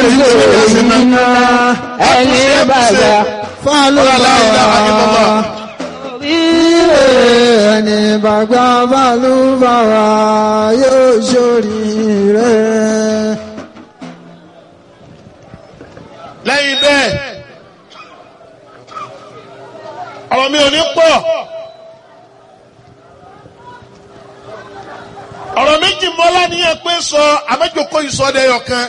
iná ẹni bàbá fálùbáwá. Ẹni bàbá fálùbáwá yóò ṣoríire. Lẹ́yìn bẹ́ẹ̀ ọ̀rọ̀ mi ò ní pọ̀. Ọ̀rọ̀ méjì mọ́lá ní ẹ pé sọ àmẹ́jọkọ́ ìsọdẹ̀yọ̀ kan.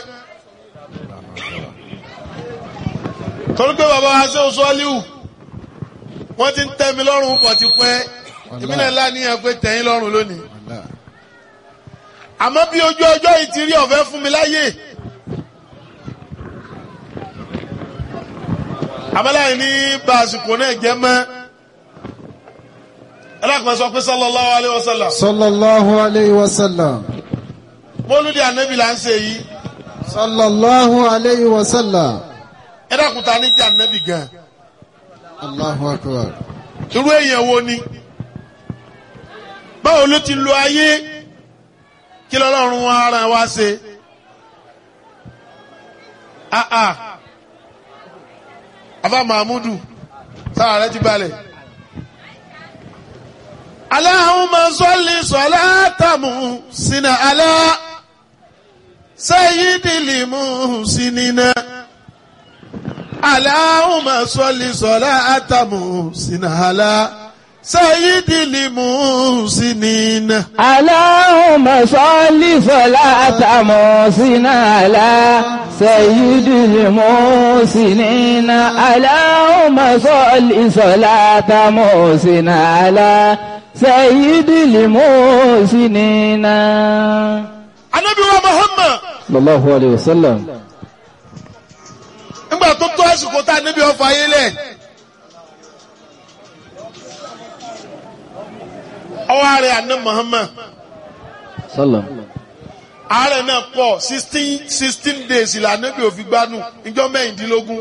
Torí pé bàbá wa ṣe oṣù Aliu wọ́n ti ń tẹ́ mi lọ́rùn pọ̀ ti pẹ́. Ìbílẹ̀ ńlá ní ẹ pé tẹ̀yìn lọ́rùn lónìí. Àmọ́ bí ojú ọjọ́ yìí ti rí ọ̀fẹ́ fún mi láyè. Àmọ́láyìn ní bá àsìkò náà jẹ́ mọ́. Ẹlẹ́kùnrin sọ pé sallallahu alayhi wa sallam. Sallallahu alayhi wa sallam. Mọ́lúdì ànábì là ń ṣe yìí. Sallallahu alayhi wa sallam. Ẹlẹ́kùnrin ta ní jẹ́ ànábì gan. Allahu akbar. Irú èèyàn wo ni? Báwo ló ti lo ayé? Kí lọ́lọ́run ara wa ṣe? Afa Mahmudu sára rẹ ti balẹ̀. Allahumma salli salatan muhsina ala sayyidil muhsinina. Allahumma salli salatan muhsina ala sayyidil muhsinina. Allahumma salli salatan muhsina ala sayyidil muhsinina. Allahumma salli salatan muhsina ala sayyidil muhsinina. Ànábì wa Muhammad sallallahu alayhi wa sallam. Nígbà tó tó àsìkò tá Ànábì ó fayé lẹ̀. Ọwọ́ ààrẹ àná Muhammad. Sallam. Ààrẹ náà pọ̀ 16 days ìlà Ànábì ó fi gbádùn ìjọ mẹ́rìndínlógún.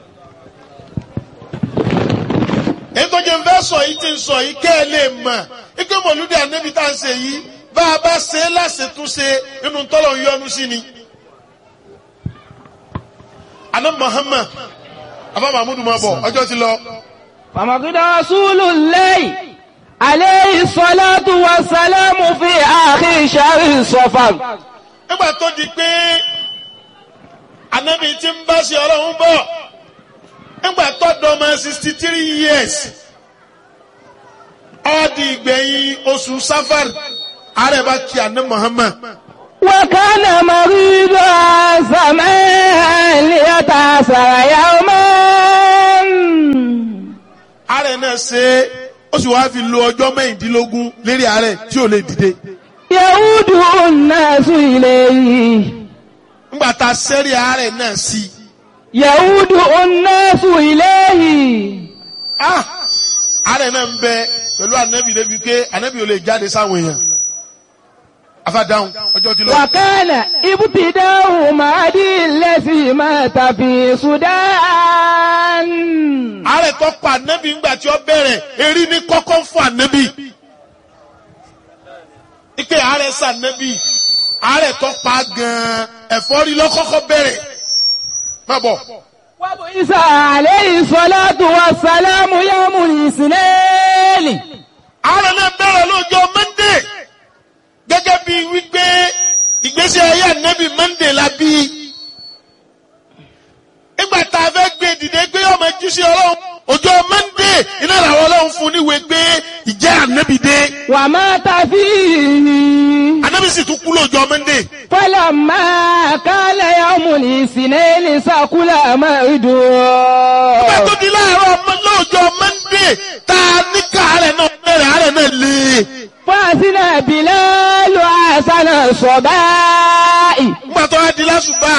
Èyí tó jẹ́ ń fẹ́ sọ yìí ti ń sọ yìí kẹ́ ẹ lè mọ̀. Ike mọ̀lúdì Ànábì tá à ń ṣe yìí bá a bá ṣe é láṣetúnṣe inú tọ́lọ̀ ń yọnu sí ni. Àná Muhammad Afa Mahmudu máa bọ̀ ọjọ́ ti lọ. Famaqida Rasulullahi alayhi salatu wa salamu fi akhir shahri Safar. Nígbà tó di pé Ànábì tí ń bá ṣe Ọlọ́run bọ̀. Nígbà tó dọ́mọ 63 years. Ó di ìgbẹ̀yìn oṣù Safar. Ààrẹ bá kí Àná Muhammad. Wa kana maridan saman liyatasara yawman. Ààrẹ náà ṣe ó sì wá fi lo ọjọ́ mẹ́rìndínlógún lérí ààrẹ tí ò lè dìde. Yahudu an-nasu ilayhi. Nígbà tá a sẹ́rí ààrẹ náà sí. Yahudu an-nasu ilayhi. Ààrẹ náà ń bẹ pẹ̀lú Ànábì débi pé Ànábì ò lè jáde sáwọn èèyàn. Afadáhùn ọjọ́ ti lọ. Wa kana ibtida'u Mahdi allazi mata fi Sudan. Ààrẹ tó pa Ànábì ńgbà tí ó bẹ̀rẹ̀ erí ní kọ́kọ́ fún Ànábì. Ike ààrẹ sànábì ààrẹ tó pa gan-an ẹ̀fọ́rí lọ́kọ́kọ́ bẹ̀rẹ̀. Má bọ̀. Wa bu'isa alayhi salatu wa salamu yawmul isnani. Ààrẹ náà bẹ̀rẹ̀ lọ́jọ́ Monday. Gẹ́gẹ́ bí wípé ìgbésí ayé Ànábì Monday la bí. Nígbà tá a fẹ́ gbé dìde gbé ọmọ jíṣẹ́ Ọlọ́run ọjọ́ Monday iná làwọn Ọlọ́run fún níwèé gbé ìjẹ́ Ànábì dé. Wa mata fihi. Ànábì sì tún kú lọ́jọ́ Monday. Falamma kana yawmul isnani sakula maidu. Nígbà tó di láàárọ̀ lọ́jọ́ Monday tá a ní káàárẹ̀ náà bẹ̀rẹ̀ àárẹ̀ náà lé. Fásínà Bilalu àṣánà sọ̀báì. Nígbà tó wá di lásùbà.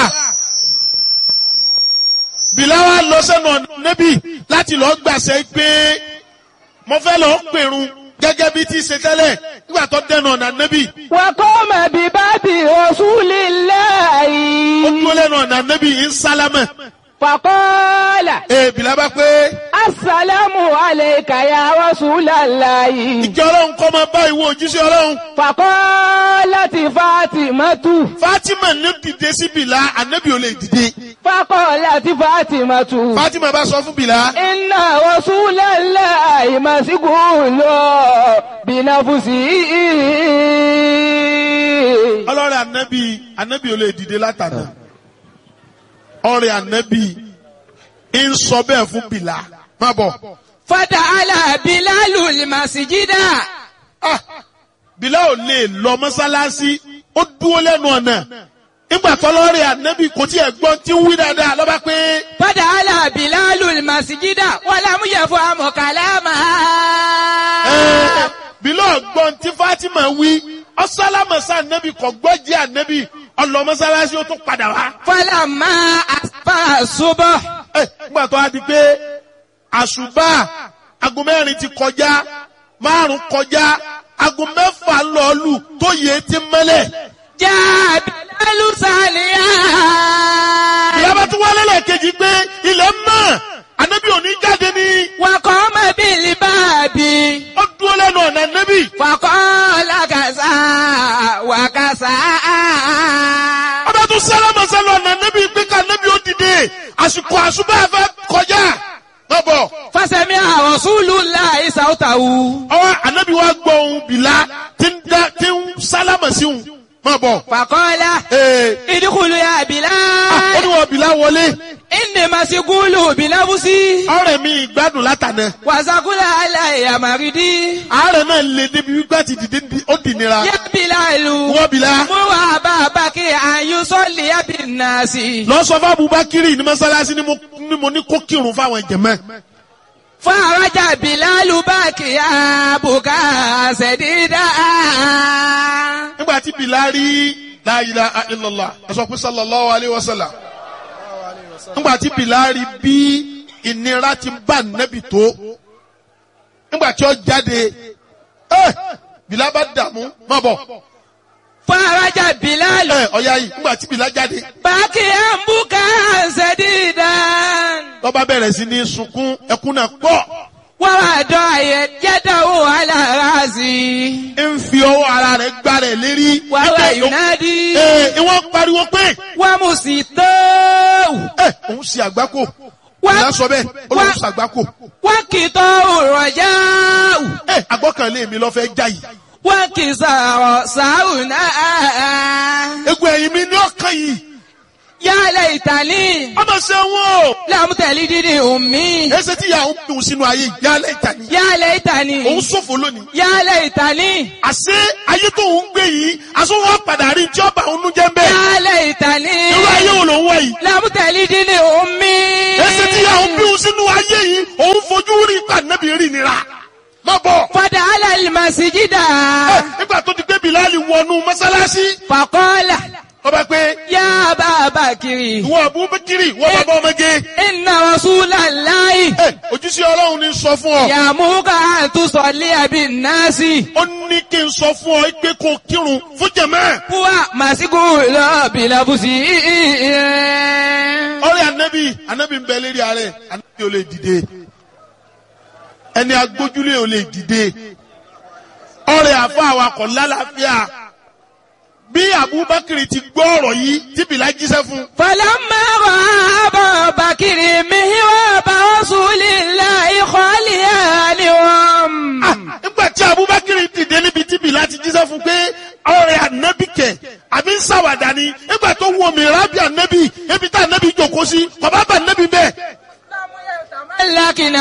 Bìláwá lọ sẹ́nu Ànábì láti lọ gbàṣẹ pé mo fẹ́ lọ pèrun gẹ́gẹ́ bí ti ṣe tẹ́lẹ̀ nígbà tó dẹnu ọ̀nà Ànábì. Wa qama bi babi Rasulillahi. Ó dúró lẹ́nu ọ̀nà Ànábì ń sálámà. Faqala. Bìlá bá pé. Assalamu alayka ya Rasulallahi. Ìjọ Ọlọ́run kọ́ máa bá ìwọ òjíṣẹ́ Ọlọ́run. Faqala. فقالت فاطمة Fatima ní dìde sí Bìlá ànábì ò lè dìde. فقالت فاطمة Fatima bá sọ fún Bìlá. إن رسول الله مسجون بنفسه ọlọ́rẹ̀ ànábì ò lè dìde látàná. ọ̀rẹ́ ànábì ń sọ bẹ́ẹ̀ fún Bìlá. má bọ̀. فجعل بلال المسجد Bìlá ò lè lọ mọ́sálásí ó dúró lẹ́nu ọ̀nà. nígbà tọ́lọ́rẹ̀ ànábì kò tí ẹ̀ gbọ́n tí ń wí dáadáa lọ́ba pé. فجعل بلال المسجد ولم يفهم كلامها Bìlá ọ̀gbọ́n tí Fatima wí ọ̀sálámọ̀sá ànábì kò gbọ́ jẹ́ ànábì ọlọ́ mọ́sálásí ó tún padà wá. فلما أصبح الصبح nígbà tó a di pé àṣùbà aago mẹ́rin ti kọjá 5 kọjá aago 6 lọ́ọ̀lù tó yẹ ti mẹ́lẹ̀. جاء بلال ساليا ìyábá tún wálé lẹ́ẹ̀kejì pé ilẹ̀ mọ́ ànábì òní jáde ní. وقام بالباب ó dúró lẹ́nu ọ̀nà ànábì. فقال كذا وكذا ọba tún sálámọ̀sá lọ ọ̀nà ànábì pé ká ànábì ó dìde àsìkò àṣùbà fẹ́ kọjá. má bọ̀. فسمع رسول الله صوته ọwọ́ ànábì wa gbọ́ ohùn Bìlá tí ń sálámọ̀ sí òun. má bọ̀. فقال ادخل يا ó بلال ní wọ́n Bìlá wọlé. إني مسجون بنفسي ọ̀rẹ́ mi ìgbádùn látàná. وسقل علي مريدي àárẹ̀ náà lè débi wípé àti dìde ó dì nira. يا بلال wọ́n Bìlá. مر أبا بكر أن يصلي بالناس lọ sọ fún Abubakiri ní mọ́sálásí ni mo ní kó kírun fáwọn jẹ̀mọ́. فرجع بلال باكيا بكاء سديدا nígbà tí Bìlá rí la ilaha illallah ẹ sọ pé sallallahu alayhi wa sallam. nígbà tí Bìlá rí bí ìnira ti bá nẹ́bì tó. nígbà tí ó jáde Bìlá bá dààmú má bọ̀. فرجع بلال ọ̀ya yìí nígbà tí Bìlá jáde. باكيا بكاء سديدا ló bá bẹ̀rẹ̀ sí ní sunkún ẹkún náà pọ̀. ووضع يده على راسه ń fi ọwọ́ ara rẹ̀ gbá rẹ̀ lérí. وهو ينادي ìwọ́n pariwo pé. ومسيطه òun ṣe àgbákò. ìyá sọ bẹ́ẹ̀ olóhùn ṣe àgbákò. وكتاه الرجاء àgbọ́kànlé mi ló fẹ́ já yìí. وكسار ساونا egun ẹ̀yìn mi ní ọkàn yìí. يا ليتني ọmọ ṣe wọn o. لم تلدني أمي ẹsẹ̀ tí ìyá òun dùn sínú ayé yìí. yálẹ̀ ìtàní. يا ليتني òun ṣòfò lónìí. يا ليتني àṣé ayé tó ń gbé yìí aṣọ wọn padà rí tí ọba òun nú jẹ́ ń bẹ́ẹ̀. يا ليتني irú ayé wo ló ń wá yìí. لم تلدني أمي ẹsẹ̀ tí ìyá òun dùn sínú ayé yìí òun fojú rí pàdánù rí nira. má bọ̀. فدخل المسجد nígbà tó ti gbé Bìláàlì wọnú mọ́sálásí. فقال ọba pé يا أبا بكر ìwọ Abubakiri ìwọ bàbá ọmọge. إن رسول الله ojúṣe Ọlọ́run ní sọ fún ọ. يأمرك أن تصلي بالناس ó ní kí n sọ fún ọ pé kó kírun fún jẹ̀mọ́. هو مسجون بلبسه ọ̀rẹ́ anabi ń bẹ lérí ààrẹ anabi ò lè dìde ẹni agbójúlé ò lè dìde ọ̀rẹ́ àfa awakọ̀ lálàáfíà bí Abubakar ti gbọ́ ọ̀rọ̀ yìí tí Bìlá jíṣẹ́ fún. فلما رأى أبا بكر مهراب رسول الله خاليا لهم nígbà tí Abubakar dìde níbi tí Bìlá ti jíṣẹ́ fún pé ọ̀rẹ́ ànábì kẹ̀ àbí ń ṣàwàdà ni nígbà tó wọ mìíràn bí ànábì ebi tá ànábì jókòó sí bàbá bá ànábì bẹ́ẹ̀. لكن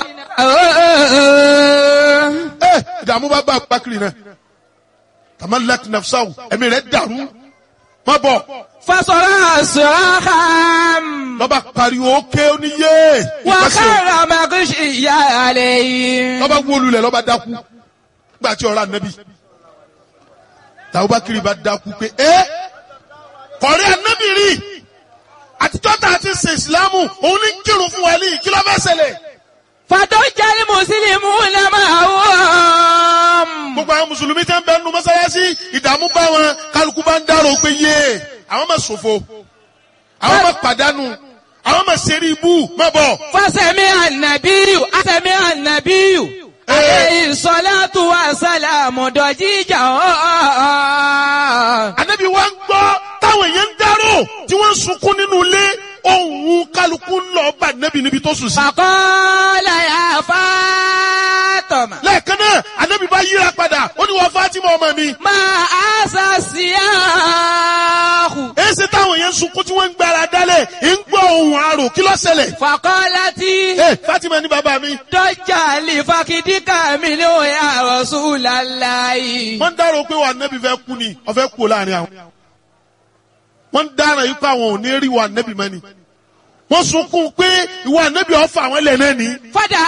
ìdààmú bá bá Abubakar náà tamalak nafsahu ẹ̀mí rẹ̀ dàrú má bọ̀. فصرع صراخا lọ́ba pariwo ké oníyé. وخر مغشيا عليه lọ́ba wólulẹ̀ lọ́ba dákú gbà tí ọ̀rọ̀ ànábì. Abubakar bá dákú pé kọ̀rí ànábì rí àtijọ́ tá a ti ṣe ìsìlámù òun ní kírun fún wa ní kí ló fẹ́ ṣẹlẹ̀. فضج المسلمون معهم gbogbo àwọn mùsùlùmí tẹ́ ń bẹ nínú mọ́sálásí ìdààmú bá wọn kálukú bá ń dárò pé yé àwọn máa ṣòfò àwọn máa pàdánù àwọn máa ṣeré ibú má bọ̀. فسمع النبي عليه الصلاة والسلام ضجيجا sunkún nínú ilé ohun kálukú ń lọ bá nẹ́bì níbi tó sùn sí. Faqala ya Fatima. lẹ́ẹ̀kan náà ànábì bá yíra padà ó ní wọ́n Fátímà ọmọ mi. Ma asa siyahu. èsì táwọn yẹn sunkún tí wọ́n ń gbára dálẹ̀ ń gbọ́ ohun àrò kí ló ṣẹlẹ̀. Faqalati. Fátímà ní bàbá mi. Dọ́jà lè fakidíkà mi ló ya Rasulallahi. wọ́n dárò pé wà nẹ́bì fẹ́ kú ni ọ̀fẹ́ kú láàrin àwọn. wọ́n dára yìí pé àwọn ò ní rí wà nẹ́bì mẹ́ni. wọ́n sunkún pé ìwà nẹ́bì ọ̀fà àwọn ilẹ̀ náà ni. Fada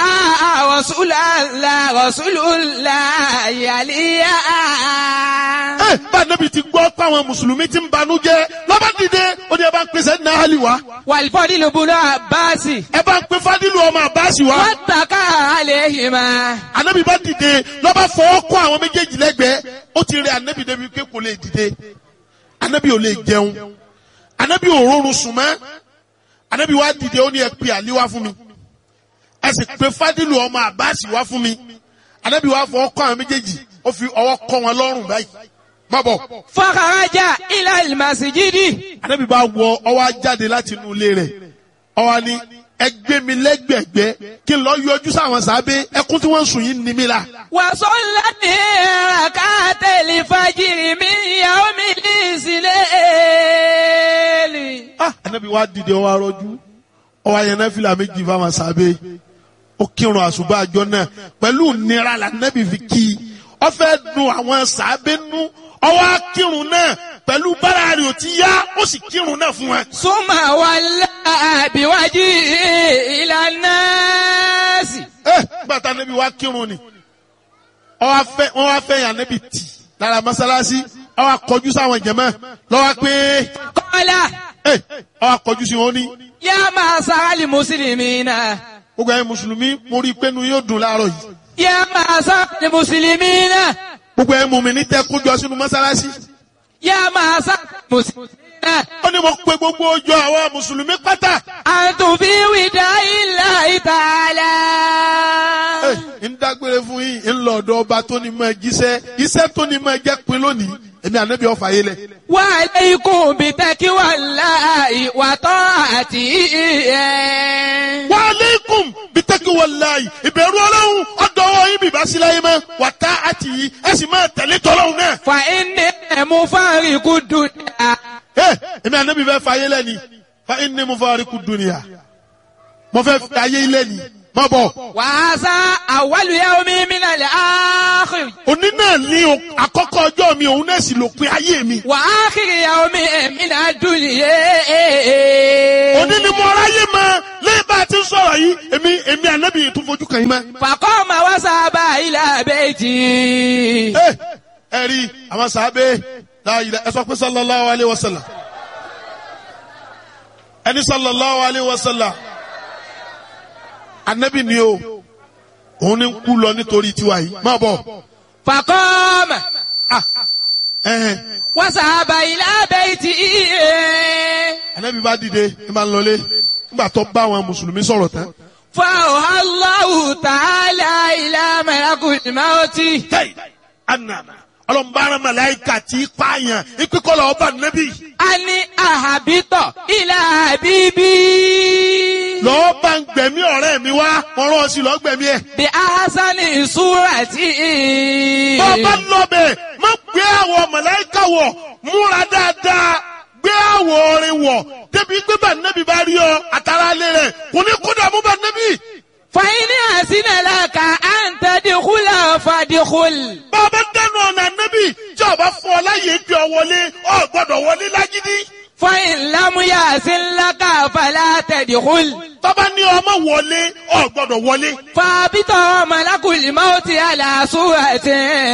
Rasulullahi aliya. bá nẹ́bì ti gbọ́ pé àwọn mùsùlùmí ti ń banújẹ́ lọ́ba dìde ó ní ẹ bá ń pèsè ní àhálì wá. Wal-Fadilu bunu Abbasi. ẹ bá ń pe Fadilu ọmọ Àbáàsì wá. Wattaka alayhima. Ànábì bá dìde lọ́ba fọwọ́ kọ́ àwọn méjèèjì lẹ́gbẹ̀ẹ́ ó ti rẹ Ànábì débi pé kò lè dìde. Ànábì ò lè jẹun. Ànábì ò rọrùn sùn mọ́. Ànábì wá dìde ó ní ẹ pe Àlí wá fún mi. ẹ sì pe Fadilu ọmọ Àbáàsì wá fún mi. Ànábì wá fọwọ́ kọ́ àwọn méjèèjì ó fi ọwọ́ kọ́ wọn lọ́rùn báyìí. má bọ̀. Fakharaja ila al-masjidi. Ànábì bá wọ ọwọ́ jáde láti inú ilé rẹ̀ ọwọ́ ni ẹgbẹ́ mi lẹ́gbẹ̀gbẹ́ kí n lọ yọjú sáwọn sábẹ́ ẹkún tí wọ́n ń sùn yìí ní mi la. Wa sallati rak'atal fajri min yawmil islali. Ànábì wá dìde ó wá rọjú ó wá yẹn náfìlà méjì fáwọn sábẹ́ ó kírun àsùbá àjọ náà pẹ̀lú nira la Ànábì fi kí ó fẹ́ dùn àwọn sábẹ́ nú ó wá kírun náà pẹ̀lú bára rẹ̀ ò ti yá ó sì kírun náà fún wọn. Summa walla biwajhi ila nasi. Bàtà Ànábì wá kírun ni wọ́n wá fẹ́ yàn Ànábì tì lára mọ́sálásí ó wá kọjú sáwọn jàmá lọ́wọ́ pé Qala. ó wá kọjú sí wọn ní. Ya ma'sharal muslimina. gbogbo ẹ̀yin mùsùlùmí mo rí i pé nu yóò dùn láàárọ̀ yìí. Ya ma'sharal muslimina. gbogbo ẹ̀yin mùmínì tẹ́ kójọ sínú mọ́sálásí. Ya ma'sharal muslimina. ó ní mo pe gbogbo ọjọ́ àwọn mùsùlùmí pátá. Antum fi wida'illahi ta'ala. ń dágbére fún yín ń lọ ọ̀dọ̀ ọba tó ní mọ́ ẹ jíṣẹ́ iṣẹ́ tó ní mọ́ ẹ jẹ́ pin lónìí èmi Ànábì ọ̀fà yé lẹ̀. Wa alaykum bi taqwallahi wa ta'atihi. wa alaykum bi taqwallahi ìbẹ̀rù Ọlọ́run ọ̀dọ̀ yín bìbá sí láyé mọ́ wa ta'atihi ẹ sì máa tẹ̀lé tọ́lọ́run náà. Fa inni mufariqud dunya. èmi Ànábì fẹ́ fà yé lẹ́ni fa inni mufariqud dunya mo fẹ́ fà yé lẹ́ni má bọ̀. Wa hadha awwalu yawmin min al-akhir. òní náà ní àkọ́kọ́ ọjọ́ mi òun náà sì lópin ayé mi. Wa akhiru yawmin min ad-dunya. òní ni mo ráyè mọ́ lẹ́yìn bá a ti ń sọ̀rọ̀ yìí èmi Ànábì tún fojú kàn yín mọ́. Faqama wa sahaba ila bayti. ẹ rí àwọn sàábé ẹ sọ pé sallallahu alayhi wa sallam ẹni sallallahu alayhi wa sallam Ànábì ni o òun ni ń kú lọ nítorí tiwa yìí má bọ̀. Faqama wa sahaba ila bayti. Ànábì bá dìde ní bá ń lọlé nígbà tó bá àwọn mùsùlùmí sọ̀rọ̀ tán. Fa Allahu ta'ala ila malakul mauti. ọlọ́mbàrán màláìkà tí pààyàn ìpínkọ́lọ̀ ọba Ànábì. Ani ahabito ila habibi. lọ́ọ́ bá ń gbẹ̀mí ọ̀rẹ́ mi wá ọ̀rọ̀ sí lọ́ọ́ gbẹ̀mí ẹ̀. Bi ahsani surati. bọ́ọ̀bá lọ́bẹ̀ má gbé àwọ̀ màláìkà wọ̀ múra dáadáa gbé àwọ̀ orin wọ̀ débi gbé bá Ànábì bá rí ọ àtàrà alẹ́ rẹ̀ kò ní kó dààmú bá Ànábì. Fa in hasina laka an tadkhula fadkhul. bọ́ọ̀bá dẹnu ọ̀nà Ànábì tí ọba fún ọ láyé gbé ọ wọlé ọ gbọ́dọ̀ wọlé lágídí. Fa in lam yasin laka fala tadkhul. tọ́ba ní ọmọ wọlé ọ gbọ́dọ̀ wọlé. Fa bita malakul mauti ala surati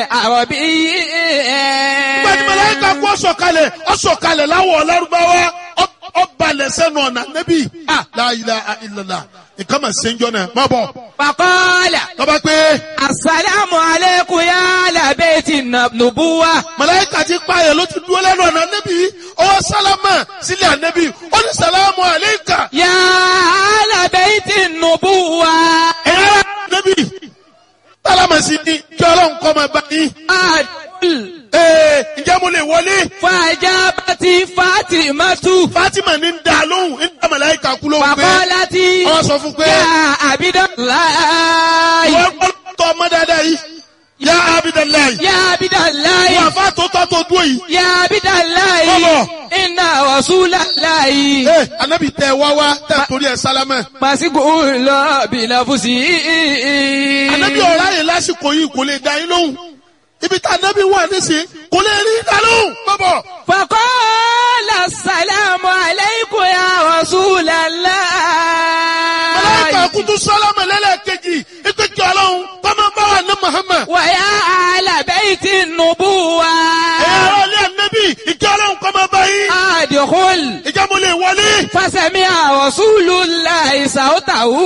arabiyyin. gbẹ̀dì màláìkà kú ọ̀sọ̀kalẹ̀ láwọ̀ Lárúbáwá ọbalẹ̀ sẹ́nu ọ̀nà Ànábì. La ilaha illallah nǹkan mà ṣe ń jọ náà má bọ̀. Faqala. tọ́ba pé Assalamu alaykum ya ala bayti nubuwa. màláìkà ti pààyàn ló ti dúró lẹ́nu ọ̀nà Ànábì ọwọ́ sálámà sílẹ̀ Ànábì ó ní sàlámù àléékà. Ya ala bayti nubuwa. ẹ̀yà Ànábì sálámà sí ni kí Ọlọ́run kọ́ máa bá yín. Adul. ǹjẹ́ mo lè wọlé. Fàjábàtì Fátímátù. Fátímà ní ń dá lóhùn ń dá màláíkà kú lóhùn pé. Fàkọ́látì. Ó sọ fún pé. Yá Abídàláì. Wọ́n tọ́ ọmọ dáadáa yìí. Yá Abídàláì. Yá Abídàláì. Wọ́n àfa tó tọ́ tó dúró yìí. Yá Abídàláì. Bọ́bọ̀. Inna Rasúlàláì. Ànábì tẹ wá tẹ torí ẹ sálámẹ̀. Màsíkò lọ bìlàfùsì. Ànábì ọ̀rá yìí lásìkò yìí kò lè dá yín lóhùn. Ibi tá ànábì wà nísìn kò lè rí dá lóhùn. Bọ́bọ̀. Faqala assalamu alaykum ya Rasulallah. Màláíkà kutu sálámà lẹ́lẹ́kejì ìpèkè ọlọ́run kọ́mọ bá wà ní Muhammad. Wa ya ahla bayti nubuwa. Ẹ̀rọ ilé ànábì ìkẹ́ ọlọ́run kọ́mọ bá yín. Adkhul. Ìjà mo lè wọlé. Fasami'a Rasulullahi sawtahu.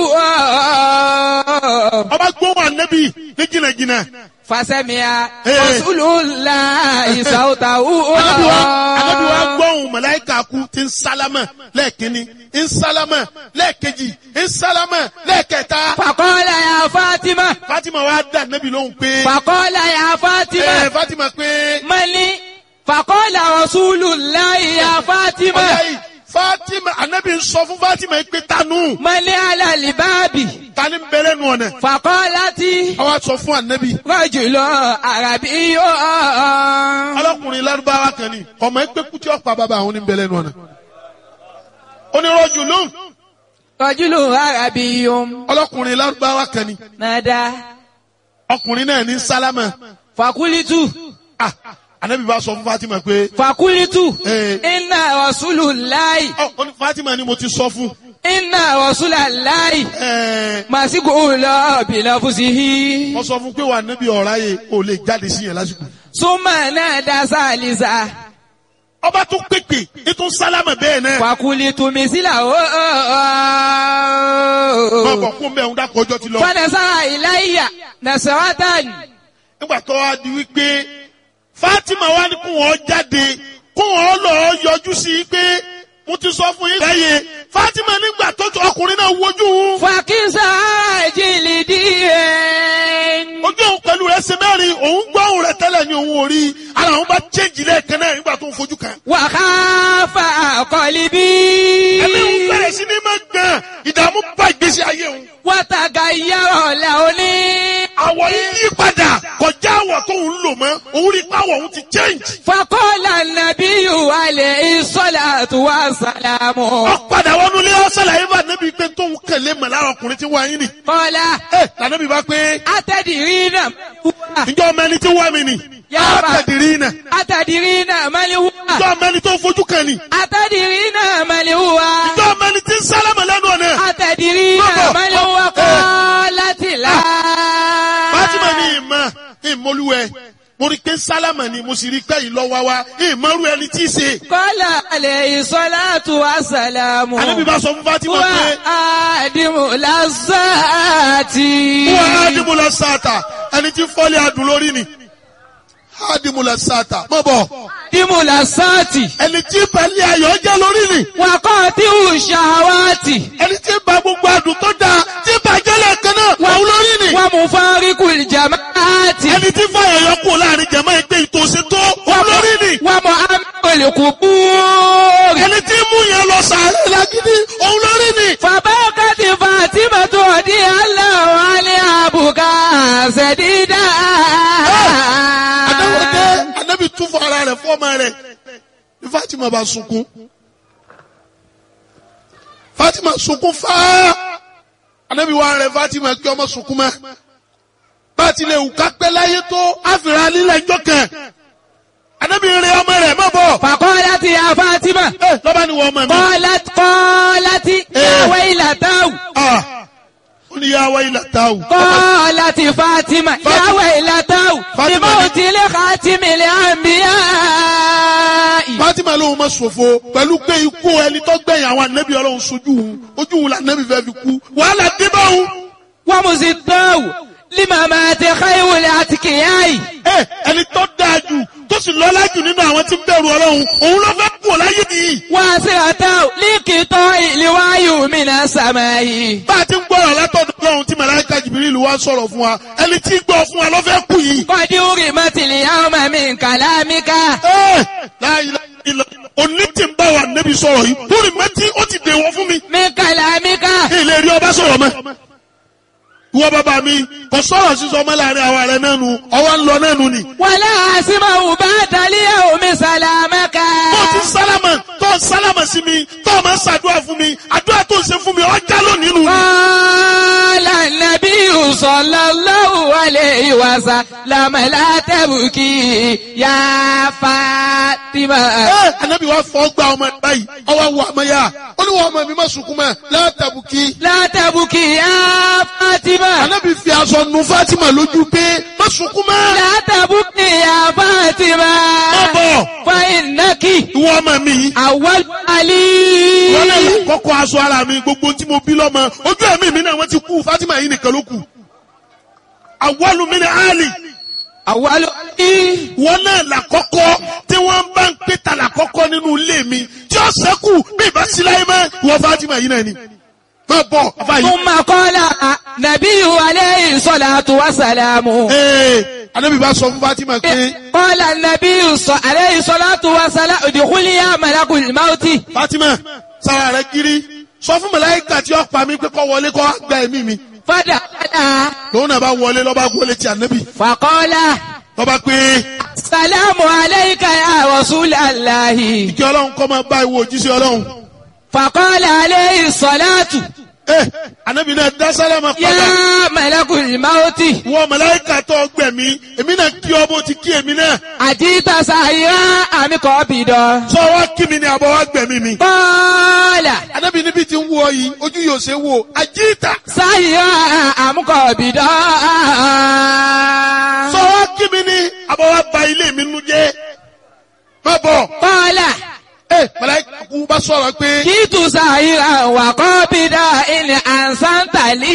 Ọba gbóhùn ànábì ní jìnnàjìnnà. Fasami'a Rasulullahi sawtahu. Ànábì wa gbóhùn màláíkà kú tí ń sálámà lẹ́ẹ̀kínní ń sálámà lẹ́ẹ̀kejì ń sálámà lẹ́ẹ̀kẹta. Faqala ya Fatima. Fatima wa dá ànábì lóhùn pé. Faqala ya Fatima. Fatima pé. Mali. Faqala Rasulullahi ya Fatima. Fatima ànábì ń sọ fún Fatima yìí pé tanu. Mali ala libabi. Tani ń bẹ̀rẹ̀ nù ọ̀nà. Faqalati. Àwa sọ fún ànábì. Rajulun arabiyyun. Ọlọ́kùnrin Lárúbáwá kan ni ọmọ ẹgbẹ́ kútí ọ̀pá bàbá àwọn oníbẹ̀rẹ̀ nù ọ̀nà. Ó ní rajulun. Rajulun arabiyyun. Ọlọ́kùnrin Lárúbáwá kan ni. Nada. Ọkùnrin náà ní sálámà. Fakulitu. Ànábì bá sọ fún Fatima pé. Fakulitu. Inna Rasulullahi. Ó ní Fatima ni mo ti sọ fún. Inna Rasulallahi. Màsíkò lọ bìlàfùsìhì. Wọ́n sọ fún pé wà níbi ọ̀rá yẹ ò lè jáde sí yẹn lásìkò. Súnmọ́ náà dá sálísà. Ọba tún pèpè ètò sálámà bẹ́ẹ̀ náà. Fakulitu mísílà ó. Bọ́ọ̀bọ̀ kún bẹ́ẹ̀ ń dákọ̀ ọjọ́ ti lọ. Fanasara iláyà nasaratan. Nígbà tó wá di wípé Fatima wá ní kún wọn jáde kún wọn lọ yọjú sí i pé mo ti sọ fún yín lẹ́yìn. Fatima nígbà tó ọkùnrin náà wojú. Fàkísà jìlì díẹ̀. Ojú òun pẹ̀lú rẹ̀ ṣe mẹ́rin òun gbọ́ òun rẹ̀ tẹ́lẹ̀ ní òun ò rí. Ara òun bá chéjì lẹ́ẹ̀kan náà nígbà tó ń fojú kan. Wàhálà àkọlì bí. Ẹ̀mí òun bẹ̀rẹ̀ sí ní máa gbọ̀n ìdààmú bá ìgbésí ayé òun. Wàtàgà yàrá ọ̀la òní. Àwọ̀ yìí yí padà kọjá àwọ̀ tó ń lò mọ́ òun rí pàwọ̀ òun ti change. Fàkọ́lá nàbíyù alẹ́ ìsọ́làtù wa sàlámù. Ó padà wọnú ilé ọ̀sẹ̀lá yìí bá níbi pé tóun kẹ̀lé mọ̀ lára ọkùnrin tí wọ́n yín nì. Kọ́lá. Lànàbí bá pé. Atẹ̀dìrí náà. Ǹjọ́ ọmọ ẹni tí wọ́n mi nì. Yàrá. Atẹ̀dìrí náà. Atẹ̀dìrí náà mali huwa. Ǹjọ́ ọmọ ẹni tó fojú kan nì. Atẹ̀dìrí náà mali huwa. Ǹjọ́ ọmọ ẹni tí ń sálámà lẹ́nu ọ̀nà. Atẹ̀dìrí náà mali huwa kọ́ láti là. Fatima ní ìmọ̀lúwẹ̀. Mo rí pé sálámà ni mo sì rí pé ìlọ́wọ́ wa ìmọ̀rú ẹni tí í ṣe. Kọ́lá alẹ́ ìsọ́látù wa sàlámù. Ànábì bá sọ fún Fatima pé. Wà á dìmú lásàtì. Wà á dìmú lásàtà ẹni tí fọ́lé adùn lórí ni. Á dìmú lásàtà mọ̀ bọ̀. Dìmú lásàtì. Ẹni tí pẹ̀lú ayọ̀ jẹ́ lórí ni. Wà kọ́ tí ò ṣàwátì. Ẹni tí ba gbogbo adùn tó dáa tí bàjẹ́ lẹ́ẹ̀kan náà wà lórí ni. Wà mú fáríkù jàmáàtì. Ẹni tí fàyọ̀ yọ kúrò láàrin jẹ̀mọ́ ẹgbẹ́ ìtòsí tó wà lórí ni. Wà mú amẹ́kọ̀lẹ̀kù búrì. Ẹni tí mú yẹn lọ sàárẹ̀ lágídí òun lórí ni. Fàbákàtì Fàtímà tó di aláwọ̀ alẹ́ àbùkà ṣẹ̀dídà. Adáwọ̀dé Ànábì tún fún ara rẹ̀ fún ọmọ rẹ̀. Ní Fatima bá sunkún. Fatima sunkún fáá. Ànábì wá rẹ̀ Fatima kí ọmọ sunkún mọ́. Bá ti lè wù ká pẹ́ láyé tó àfìrà lílẹ̀ ẹjọ́ kan. Ànábì rẹ̀ ọmọ rẹ̀ mọ́ bọ̀. Fàkọ́lá ti ya Fátímà. Lọ́ba ni wọ́n ọmọ mi. Kọ́lá ti yàwé ìlàtáwù. Ó ní yàwé ìlàtáwù. Kọ́lá ti Fátímà. Yàwé ìlàtáwù. Ìmọ̀ òtílé kàtímìlẹ̀ àmbíyá. Fatima lóhun mọ́ ṣòfò pẹ̀lú pé ikú ẹni tó gbẹ̀yìn àwọn ànábì Ọlọ́run sojú òun. Ojú òun lànàbì fẹ́ fi kú. Wàhálà dé bá òun. Wọ́n mú sí tọ́wù. Límà máa ti káyíwòlẹ̀ àti kìíyáì. Ẹni tó dáa jù tó sì lọ́lá jù nínú àwọn tí ń bẹ̀rù Ọlọ́run òun ló fẹ́ kú láyé nìyí. Wá sí àtàw líkìtọ́ ìlúwáyù mìíràn sàmáyì. Bá a ti ń gbọ́rọ̀ látọ̀dọ̀ Ọlọ́run tí Màláíkà Jìbìrìlù wá sọ̀rọ̀ fún wa ẹni tí gbọ́ fún wa ló fẹ́ kú yìí. Kọ́dí orí mọ́tìlì al-yawma min kalamika. La ilaha illa òní tí ń bá wa nẹ́bí sọ̀rọ̀ yìí lórí mẹ́tí ó ti dèwọ̀ fún mi. Min kalamika. ilé rí ọba sọ̀rọ̀ mọ́. ìwọ bàbá mi kò sọ̀rọ̀ sísọ ọmọ láàrin àwa rẹ̀ náà nu ọwọ́ ń lọ náà nu ni. Wala asma'u ba'da al-yawmi salamaka. tó ti sálámà tó sálámà sí mi tó máa ṣàdúrà fún mi àdúrà tó ń ṣe fún mi ọjà lónìí nù. Qala an-nabiyyu sallallahu alayhi wa sallam la tabki ya Fatima. Ànábì wa fọ́ gba ọmọ ẹ̀ báyìí ọwọ́ wọ ọmọ yá olúwa ọmọ mi má sunkún mọ́ la tabki. La tabki ya Fatima. Ànábì fi aṣọ nu Fatima lójú pé má sunkún mọ́. La tabki ya Fatima. má bọ̀ Fa innaki ìwọ ọmọ mi yìí. awwal ali. wọ́n lè yà kọ́kọ́ aṣọ ara mi gbogbo tí mo bí lọ́mọ ojú ẹ̀mí mi náà wọ́n ti kú Fatima yìí nìkan ló kù. awwalu min ali. Awwal ali. wọ́n náà làkọ́kọ́ tí wọ́n bá ń pè ta làkọ́kọ́ nínú ilé mi tí ó sẹ́kù bí ìbá síláyé mọ́ ìwọ Fatima yìí náà ni. má bọ̀ afa yìí. Thumma qala nabiyyu alayhi salatu wa salamu. Ànábì bá sọ fún Fatima pé. Qala nabiyyu alayhi salatu wa salamu udkhuli ya malakul mauti. Fatima sára rẹ̀ kiri sọ fún màláíkà tí ó pa mí pé kó wọlé kó gba ẹ̀mí mi. Fada. lòun náà bá wọlé lọ́ba gbólé ti Ànábì. Faqala. lọ́ba pé. Salamu alayka ya rasulallahi. kí Ọlọ́run kó máa bá ìwọ òjíṣẹ́ Ọlọ́run. Faqala alayhi salatu. Ànábì náà dá sálámà padà. Ya malakul mauti. wọ màláíkà tó gbẹ̀mí èmi náà kí ọ bó ti kí èmi náà. Àjíta sàyíra àmì kọ́ bìdọ̀. sọ wá kí mi ni àbọ̀ wá gbẹ̀mí mi. Bọ́ọ̀là. Ànábì níbi tí ń wọ yìí ojú yóò ṣe wò àjíìtà. Sàyíra àmì kọ́ bìdọ̀. sọ wá kí mi ni àbọ̀ wá ba ilé mi nu jẹ́. má bọ̀. Bọ́ọ̀là. Màláíkà kú bá sọ̀rọ̀ pé. Kìtù sàyíra wà kọ́ bìdọ̀ ilẹ̀ àǹsántàlì.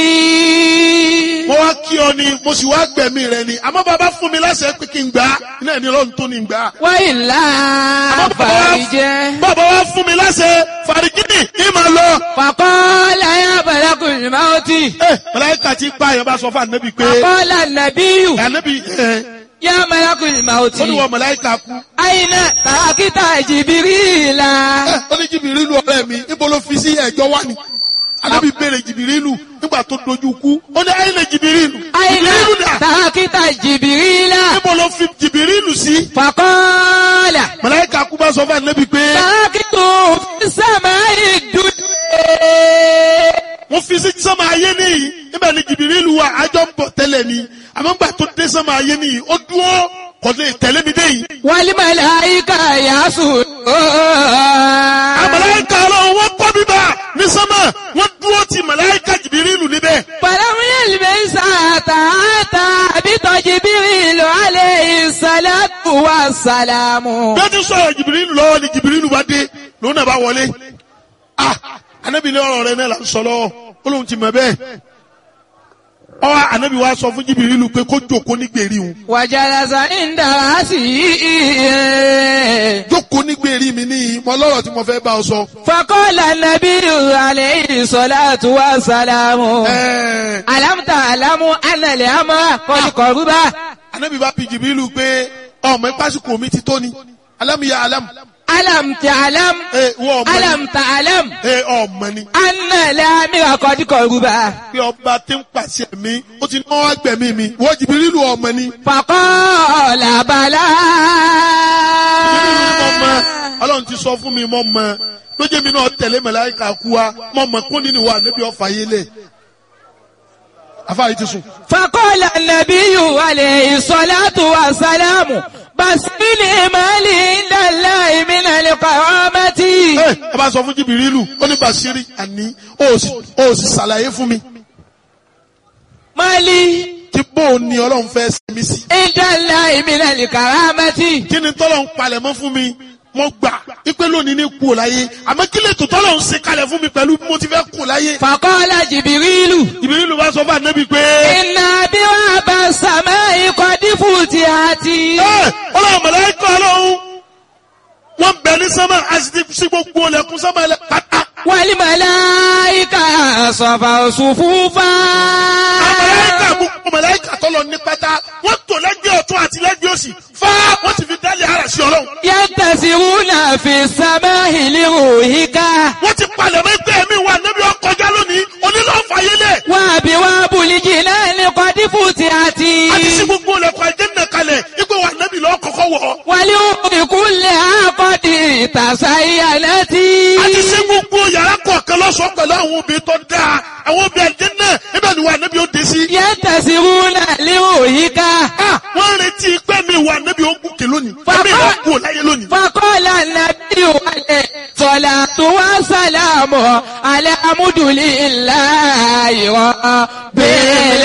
mo wá kí ọ ni mo sì wá gbẹ̀mí rẹ ni àmọ́ bàbá fún mi láṣẹ pé kí n gbà á iná ẹni Ọlọ́run tó ní n gbà á. Wáyé ńlá fàríjẹ́. bàbá wa fún mi láṣẹ fàrígínì ní màá lọ. Fàkọ́lá yá balakul mauti. Màláíkà tí pa àyàn bá sọ fún Ànábì pé. Fàkọ́lá nàbíyù. Ànábì Yá balakul mauti. ó ní wọ màláíkà kú. Àyìnà tàkítà Jìbìrìlà. ó ní Jìbìrìlù ọ̀rẹ́ mi níbo ló fi sí ẹ̀jọ́ wá ni. Ànábì béèrè Jìbìrìlù nígbà tó dojú kú ó ní àyìnà Jìbìrìlù. Àyìnà Jìbìrìlù dà. tàkítà Jìbìrìlà. níbo ló fi Jìbìrìlù sí. Fàkọ́lá. Màláíkà kú bá sọ fún Ànábì pé. Tàkítù sàmà ìdúdú. wọ́n fi sí sánmà ayé nìyí níbẹ̀ ni Jìbìrìlù wà àjọ ń bọ̀ tẹ́lẹ̀ ni àmọ́ gbà tó dé sánmà ayé nìyí ó dúró kò lè tẹ̀lé mi dé yìí. Wal malaika yasun. Màláíkà Ọlọ́run wọ́n kọ́ bíbá ní sánmà wọ́n dúró ti Màláíkà Jìbìrìlù níbẹ̀. Fàlàmù yẹlẹmẹ sàtàtà àbítọ̀ Jìbìrìlù alayhi salatu wa salamu. bí wọ́n ti sọ̀rọ̀ Jìbìrìlù lọ́wọ́ ni Jìbìrìlù bá dé lòun náà bá wọlé. Ànábì ní ọ̀rọ̀ rẹ̀ náà là ń sọ lọ́wọ́ ó lóun ti mọ̀ bẹ́ẹ̀. Ànábì wa sọ fún Jìbìrìlù pé kó jókòó ní gbèrí òun. Wàjàlásà ìndà sí i. jókòó ní gbèrí mi ní mo lọ́rọ̀ tí mo fẹ́ bá ọ sọ. Faqala nabiyyu alayhi salatu wa salamu. Alam ta'lamu anna al-amra qad qaruba. Ànábì bá bi Jìbìrìlù pé ọmọ ìpásíkò mi ti tó ni. Alam ya alam. Alam ta'lam. Alam ta'lam. ọmọ ni. Anna al-amra qad qaruba. pé ọba tí ń pàṣẹ mi ó ti ní wọn wá gbẹ̀mí mi wọ́n Jìbìrìlù ọmọ ni. Faqala bala. Jìbìrìlù ni mo mọ Ọlọ́run ti sọ fún mi mo mọ lójú mi náà tẹ̀lé Màláíkà kú wa mo mọ kún nínú wa níbi ọ̀fà yé lẹ̀ afáyé ti sùn. Faqala an-nabiyyu alayhi salatu wa salamu. Basili mali indallahi min al-karamati. ẹ bá sọ fún Jìbìrìlù ó ní Bàṣírí àní ó sì ṣàlàyé fún mi. Mali. tí bóun ni Ọlọ́run fẹ́ ṣe mí sí. Indallahi min al-karamati. kí ni tọ́lọ̀ ń palẹ̀ mọ́ fún mi mo gbà ipe lónìí ní kú láyé àmọ́ kí lè tó tọ́lọ̀ ń ṣe kalẹ̀ fún mi pẹ̀lú bí mo ti fẹ́ kú láyé. Faqala Jìbìrìlù. Jìbìrìlù bá sọ fún Ànábì pé. Inna abwaba samai qad futihati. Ọlọ́run Màláíkà Ọlọ́run wọ́n bẹ̀ ní sánmà àti sí gbogbo ọlẹ́kùn sánmà ẹlẹ́ pátá. Wal malaika safa sufufa. Màláíkà gbogbo Màláíkà tọ́lọ̀ ní pátá wọ́n tò lẹ́gbẹ̀ẹ́ ọ̀tún àti lẹ́gbẹ̀ẹ́ òsì fá wọ́n ti fi dálé ara sí ọlọ́run. yantasiruna fi samahi liruhika. wọ́n ti palẹ̀ mọ́ ẹgbẹ́ mi wà níbi ọkọjá lónìí onílọ́ọ̀fàyélẹ̀. wa abwaabul jinani qad futihati. àti sí gbogbo olùkọ́ àjẹ́nà kalẹ̀ ipò wà níbi lọ́ọ́ kọ́kọ́ wọ̀. waliruhi kulliha qad tasayyanati. àti sí gbogbo yàrá kọ̀ọ̀kan lọ́sọ̀ọ́ pẹ̀lú àwọn obìnrin tó dáa àwọn obìnrin àjẹ́nà ibẹ̀ ni wà níbi ó dé sí. yantasiruna liruhika. wọ́n retí pé mi wà níbi ó gùnkè lónìí ẹ̀mí ìwà kú láyé lónìí. faqala an-nabiyyu alayhi salatu wa salamu ala alhamdulillahi rabbil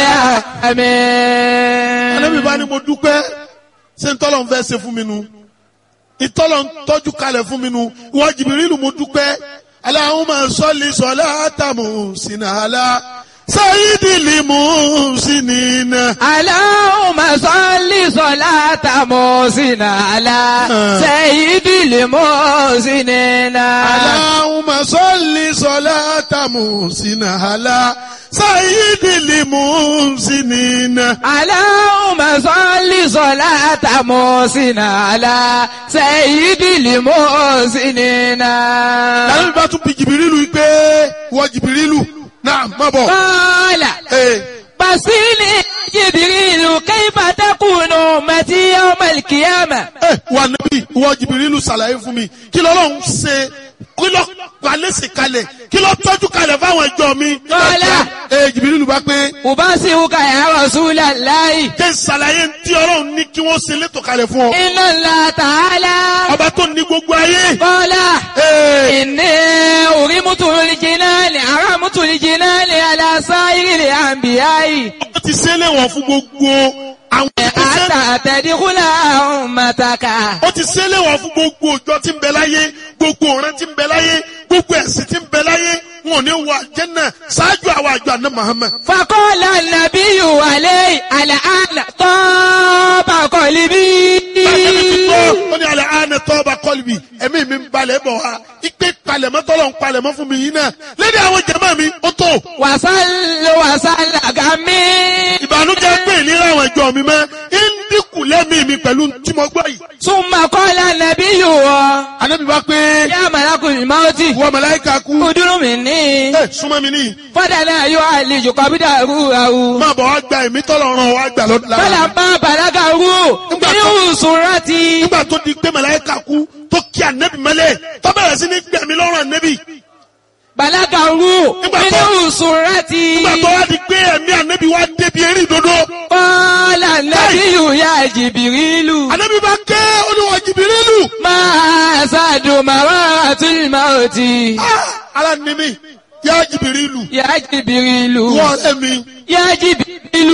alamin. Ànábì bá ní mo dúpẹ́ ṣé ń tọ́lọ̀ ń fẹ́ ṣe fún mi nu ìtọ́lọ̀ ń tọ́jú kalẹ̀ fún mi nu ìwọ Jìbìrìlù mo dúpẹ́ Allahumma salli salata muhsina ala sayyidil muhsinina. Allahumma salli salata muhsina ala sayyidil muhsinina. Allahumma salli salata muhsina ala sayyidil muhsinina. Allahumma salli salata muhsina ala sayyidil muhsinina. Ànábì bá tún bi Jìbìrìlù pé ìwọ Jìbìrìlù náà má bọ̀. Qala basili Jibrilu kayfa takunu ummati yawmal qiyamah. Wà níbí ìwọ Jìbìrìlù ṣàlàyé fún mi kí lọ́lọ́run ṣe kí lọ́ palẹ́sì kalẹ̀ kí lọ́ tọ́jú kalẹ̀ fáwọn ẹjọ́ mi. Qala Jìbìrìlù bá pé ubasiruka ya Rasulallahi. kí n ṣàlàyé tí ọlọ́run ní kí wọ́n ṣe létò kalẹ̀ fún ọ. Inna Allah ta'ala. ọba tó ní gbogbo ayé. Qala inni urimutu al-jinani aramutu al-jinani ala sa'iril anbiya'i. ó ti ṣe léwọ̀n fún gbogbo àwọn Hatta tadkhula ummataka. ó ti ṣe léwọ̀n fún gbogbo ọjọ́ tí ń bẹ láyé gbogbo ọ̀ràn tí ń bẹ láyé gbogbo ẹ̀sìn tí ń bẹ láyé wọn ò ní wọ àjẹ́nà ṣáájú àwọn àjọ àná Muhammad. Faqala an-nabiyyu alayhi al-ana taba qalbi. Báyọ̀ ti tó ó ní alẹ́ àánẹ tọ́ba kọ́lùbì ẹ̀mí mi ń balẹ̀ bọ̀ wá ipe palẹ̀mọ́ tọ́lọ̀ ń palẹ̀mọ́ fún mi yìí náà lédè àwọn jẹ̀mọ́ mi ó tó. Wasalla gami. ìbànújẹ́ pé ìlera àwọn ìjọ mi mọ́ ń dínkù lẹ́mí mi pẹ̀lú tí mo gbọ́ yìí. Summa qala an-nabiyyu Ànábì bá pé ya malakul mauti wọ màláíkà kú udunu minni. súnmọ́ mi níyì. Fadana yu'aliju qabdahu. máa bọ̀ wá gba ẹ̀mí tọ́lọ̀ ràn wá gbà lọ́dún lára. Falamma balagahu min surati. nígbà tó di pé màláíkà kú tó kí ànẹ́bì mẹ́lẹ̀ tó bẹ̀rẹ̀ sí ní gbẹ̀mí lọ́rùn ànẹ́bì. Balagahu min surati. nígbà tó wá di pé ẹ̀mí ànẹ́bì wá débi eré ìdodo. Qala an-nabiyyu ya Jibrilu. Ànẹ́bì bá ké oníwọ̀ Jìbìrìlù. Ma sadu mararatul mauti. Ara ni mi, yá Jìbìrìlù. Ya Jibrilu. Wọ́n ẹ̀mí. Ya Jibrilu.